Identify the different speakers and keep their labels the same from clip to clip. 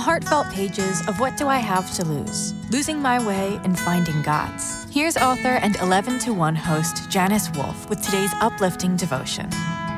Speaker 1: heartfelt pages of What Do I Have to Lose? Losing My Way and Finding God's. Here's author and 11 to 1 host Janice Wolfe with today's uplifting devotion.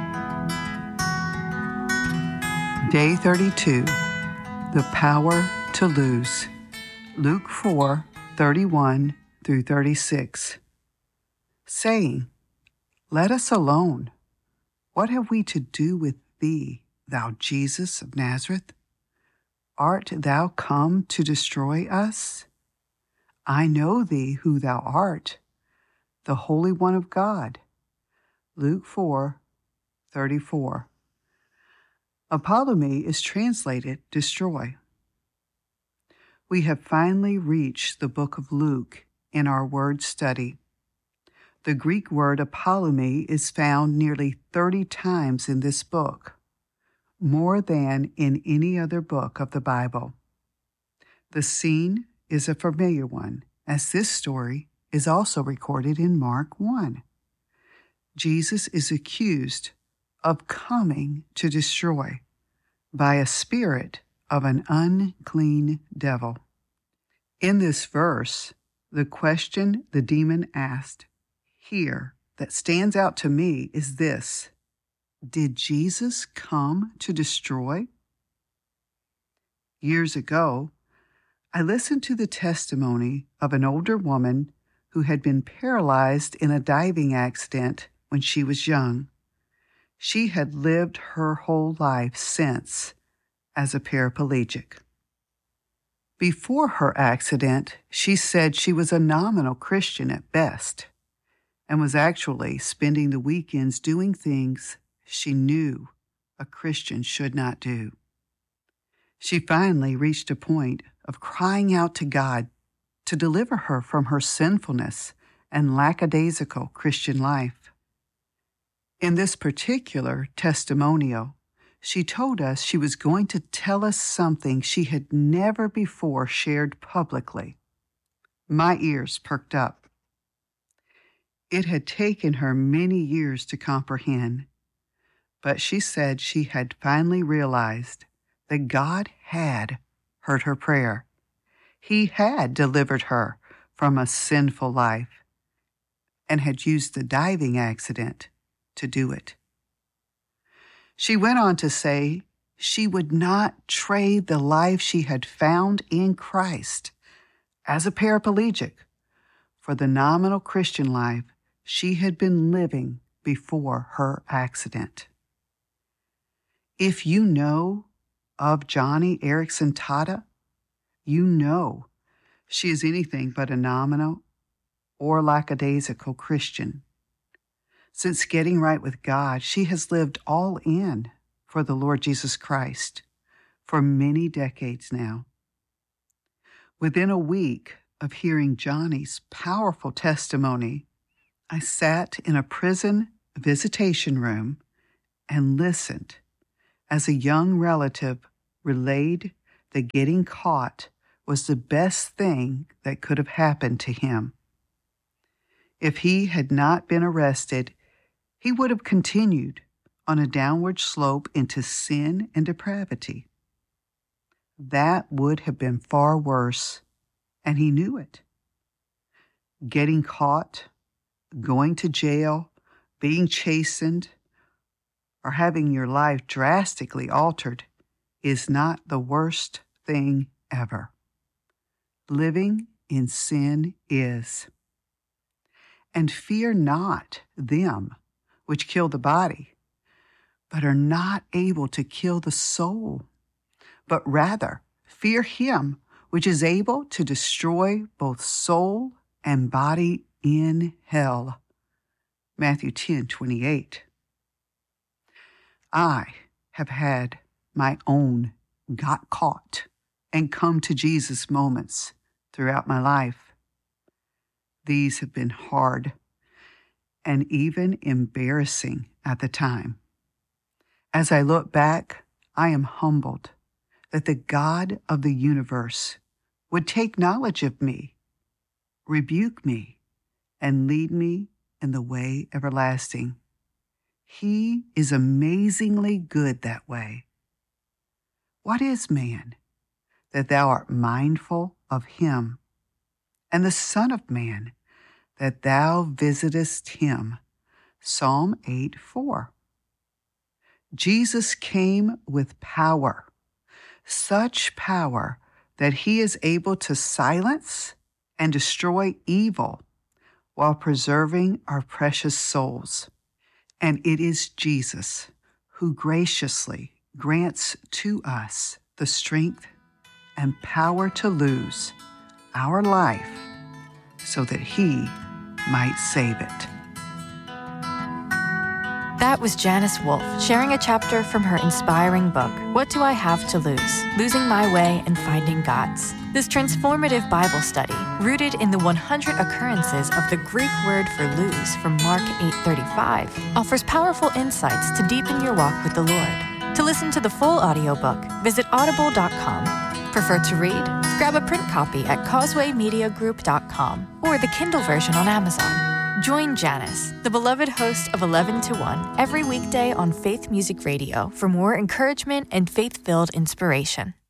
Speaker 2: Day 32, The Power to Lose. Luke 4:31 through 36. Saying, Let us alone. What have we to do with thee, thou Jesus of Nazareth? Art thou come to destroy us? I know thee who thou art, the Holy One of God. Luke 4:34. Apolumi is translated destroy. We have finally reached the book of Luke in our word study. The Greek word apolumi is found nearly 30 times in this book, more than in any other book of the Bible. The scene is a familiar one, as this story is also recorded in Mark 1. Jesus is accused of coming to destroy by a spirit of an unclean devil. In this verse, the question the demon asked here that stands out to me is this: did Jesus come to destroy? Years ago, I listened to the testimony of an older woman who had been paralyzed in a diving accident when she was young. She had lived her whole life since as a paraplegic. Before her accident, she said she was a nominal Christian at best and was actually spending the weekends doing things she knew a Christian should not do. She finally reached a point of crying out to God to deliver her from her sinfulness and lackadaisical Christian life. In this particular testimonial, she told us she was going to tell us something she had never before shared publicly. My ears perked up. It had taken her many years to comprehend, but she said she had finally realized that God had heard her prayer. He had delivered her from a sinful life and had used the diving accident to do it. She went on to say she would not trade the life she had found in Christ as a paraplegic for the nominal Christian life she had been living before her accident. If you know of Joni Eareckson Tada, you know she is anything but a nominal or lackadaisical Christian. Since getting right with God, she has lived all in for the Lord Jesus Christ for many decades now. Within a week of hearing Joni's powerful testimony, I sat in a prison visitation room and listened as a young relative relayed that getting caught was the best thing that could have happened to him. If he had not been arrested, he would have continued on a downward slope into sin and depravity. That would have been far worse, and he knew it. Getting caught, going to jail, being chastened, or having your life drastically altered is not the worst thing ever. Living in sin is. And fear not them which kill the body, but are not able to kill the soul, but rather fear him which is able to destroy both soul and body in hell. Matthew 10:28. I have had my own got caught and come to Jesus moments throughout my life. These have been hard and even embarrassing at the time. As I look back, I am humbled that the God of the universe would take knowledge of me, rebuke me, and lead me in the way everlasting. He is amazingly good that way. What is man that thou art mindful of him, and the Son of Man, that thou visitest him. Psalm 8:4. Jesus came with power, such power that he is able to silence and destroy evil while preserving our precious souls. And it is Jesus who graciously grants to us the strength and power to lose our life so that he might save it.
Speaker 1: That was Janice Wolf sharing a chapter from her inspiring book, What Do I Have to Lose? Losing My Way and Finding God's. This transformative Bible study, rooted in the 100 occurrences of the Greek word for lose from Mark 8:35, offers powerful insights to deepen your walk with the Lord. To listen to the full audiobook, visit audible.com. Prefer to read? Grab a print copy at causewaymediagroup.com or the Kindle version on Amazon. Join Janice, the beloved host of 11 to 1, every weekday on Faith Music Radio for more encouragement and faith-filled inspiration.